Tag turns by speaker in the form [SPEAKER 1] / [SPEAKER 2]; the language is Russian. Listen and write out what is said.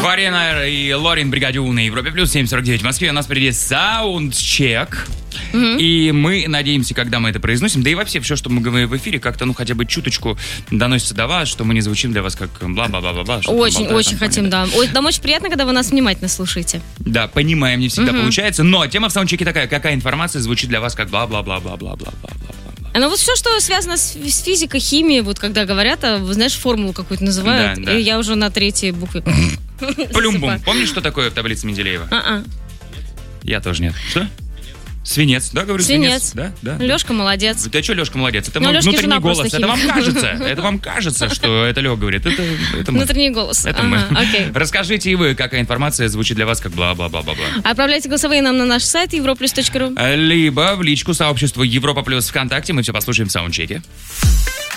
[SPEAKER 1] Варена и Лорин, Бригадюн на Европе плюс 7:49 в Москве. У нас впереди саундчек. И мы надеемся, когда мы это произносим, да и вообще все, что мы говорим в эфире, как-то, хотя бы чуточку доносится до вас, что мы не звучим для вас как бла-бла-бла-бла-бла.
[SPEAKER 2] Очень хотим, да. Нам очень приятно, когда вы нас внимательно слушаете.
[SPEAKER 1] Да, понимаем, не всегда получается, но тема в саундчеке такая, какая информация звучит для вас как бла-бла-бла-бла-бла-бла-бла-бла.
[SPEAKER 2] Ну вот все, что связано с физикой, химией, вот когда говорят, знаешь, формулу какую-то называют,
[SPEAKER 1] да.
[SPEAKER 2] И я уже на третьей букве.
[SPEAKER 1] Плюмбум. Помнишь, что такое в таблице Менделеева? Я тоже нет. Что? Свинец, да, говорю?
[SPEAKER 2] Свинец.
[SPEAKER 1] Да.
[SPEAKER 2] Лёшка молодец.
[SPEAKER 1] Да что Лёшка молодец? Это
[SPEAKER 2] Ну,
[SPEAKER 1] мой
[SPEAKER 2] Лёшке
[SPEAKER 1] внутренний
[SPEAKER 2] жена
[SPEAKER 1] голос.
[SPEAKER 2] просто
[SPEAKER 1] Это вам
[SPEAKER 2] химик.
[SPEAKER 1] кажется. Это вам кажется, что это Лёха говорит. Это мы.
[SPEAKER 2] Внутренний голос.
[SPEAKER 1] Это мы.
[SPEAKER 2] Окей.
[SPEAKER 1] Расскажите и вы, какая информация звучит для вас как бла-бла-бла-бла-бла.
[SPEAKER 2] Отправляйте голосовые нам на наш сайт europlus.ru.
[SPEAKER 1] Либо в личку сообществу Европа Плюс ВКонтакте. Мы все послушаем в саундчеке.